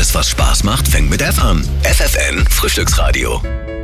Alles, was Spaß macht, fängt mit F an. FFN Frühstücksradio.